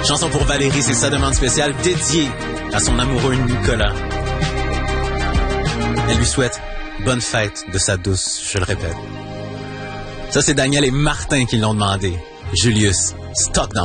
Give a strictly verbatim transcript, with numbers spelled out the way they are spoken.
Chanson pour Valérie, c'est sa demande spéciale dédiée à son amoureux Nicolas. Elle lui souhaite bonne fête de sa douce, je le répète. Ça, c'est Daniel et Martin qui l'ont demandé. Julius, stock dans